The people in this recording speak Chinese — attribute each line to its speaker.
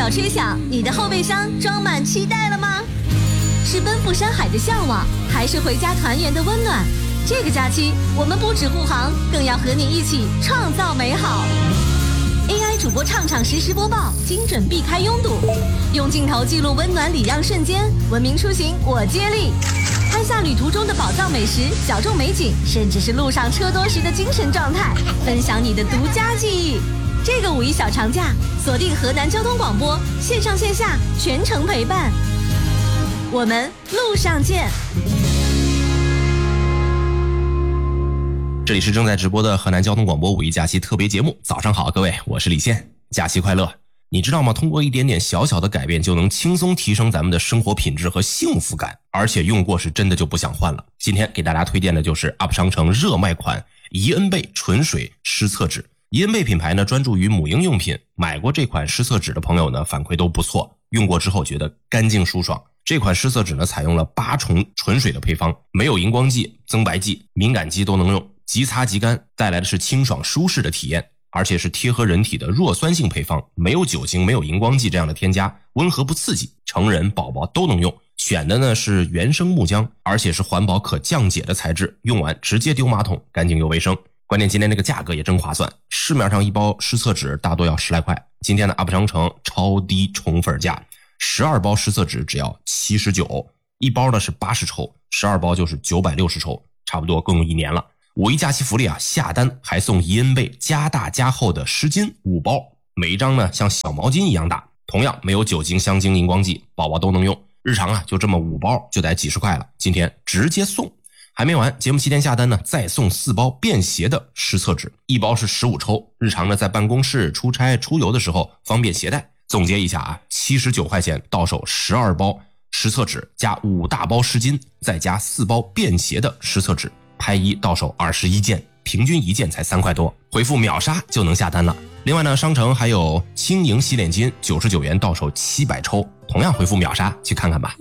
Speaker 1: 小吹响，你的后备箱装满期待了吗？是奔赴山海的向往，还是回家团圆的温暖？这个假期，我们不止护航，更要和你一起创造美好。AI 主播畅实时播报，精准避开拥堵，用镜头记录温暖礼让瞬间，文明出行我接力。拍下旅途中的宝藏美食、小众美景，甚至是路上车多时的精神状态，分享你的独家记忆。这个五一小长假，锁定河南交通广播，线上线下全程陪伴。我们路上见。
Speaker 2: 这里是正在直播的河南交通广播五一假期特别节目。早上好，各位，我是李现，假期快乐。你知道吗？通过一点点小小的改变，就能轻松提升咱们的生活品质和幸福感，而且用过是真的就不想换了。今天给大家推荐的就是 UP 商城热卖款怡恩贝纯水湿厕纸。怡恩贝品牌呢专注于母婴用品，买过这款湿厕纸的朋友呢反馈都不错，用过之后觉得干净舒爽。这款湿厕纸呢采用了8重纯水的配方，没有荧光剂、增白剂，敏感肌都能用，即擦即干，带来的是清爽舒适的体验，而且是贴合人体的弱酸性配方，没有酒精、没有荧光剂这样的添加，温和不刺激，成人宝宝都能用。选的呢是原生木浆，而且是环保可降解的材质，用完直接丢马桶，干净又卫生。关键今天这个价格也真划算，市面上一包湿厕纸大多要10来块，今天的 UP 商城超低宠粉价，12包湿厕纸只要79，一包呢是80抽，12包就是960抽，差不多够用1年了。五一假期福利啊，下单还送怡恩贝加大加厚的湿巾5包，每一张呢像小毛巾一样大，同样没有酒精、香精、荧光剂，宝宝都能用。日常啊就这么5包就得几十块了，今天直接送。还没完，节目期间下单呢再送4包便携的湿厕纸，一包是15抽，日常呢在办公室、出差、出游的时候方便携带。总结一下啊，79块钱到手12包湿厕纸加5大包湿巾，再加4包便携的湿厕纸，拍一到手21件，平均1件才3块多，回复秒杀就能下单了。另外呢，商城还有轻盈洗脸巾99元到手700抽，同样回复秒杀去看看吧。